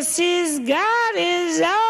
He's got his own.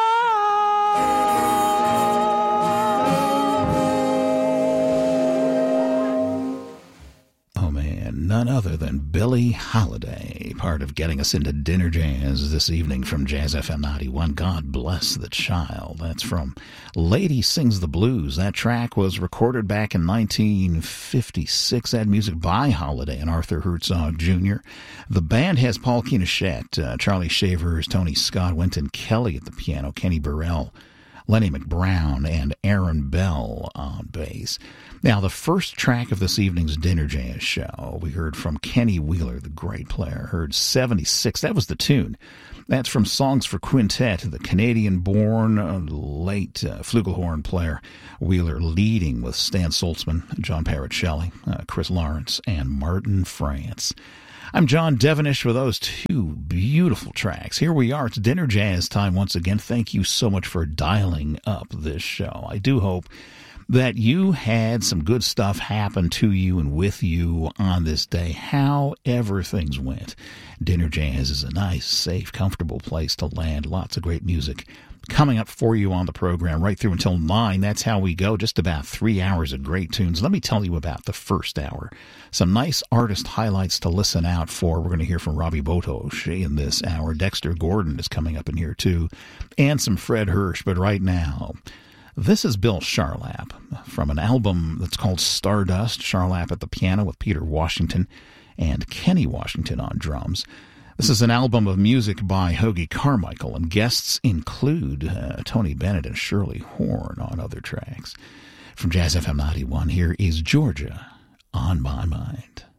Oh man, none other than Billie Holiday, part of getting us into dinner jazz this evening from Jazz FM 91. God Bless the Child. That's from Lady Sings the Blues. That track was recorded back in 1956. That music by Holiday and Arthur Herzog Jr. The band has Paul Keeneshett, Charlie Shavers, Tony Scott, Wynton Kelly at the piano, Kenny Burrell, Lenny McBrown, and Aaron Bell on bass. Now, the first track of this evening's Dinner Jazz show, we heard from Kenny Wheeler, the great player, heard 76. That was the tune. That's from Songs for Quintet, the Canadian-born late flugelhorn player Wheeler, leading with Stan Soltzman, John Parrott Shelley, Chris Lawrence, and Martin France. I'm John Devenish with those two beautiful tracks. Here we are. It's Dinner Jazz time once again. Thank you so much for dialing up this show. I do hope that you had some good stuff happen to you and with you on this day, however things went. Dinner Jazz is a nice, safe, comfortable place to land. Lots of great music coming up for you on the program right through until 9. That's how we go, just about 3 hours of great tunes. Let me tell you about the first hour. Some nice artist highlights to listen out for. We're going to hear from Robbie Botosh in this hour. Dexter Gordon is coming up in here too, and some Fred Hirsch. But right now, this is Bill Charlap from an album that's called Stardust. Charlap at the piano with Peter Washington and Kenny Washington on drums. This is an album of music by Hoagy Carmichael, and guests include Tony Bennett and Shirley Horn on other tracks. From Jazz FM 91, here is Georgia on My Mind.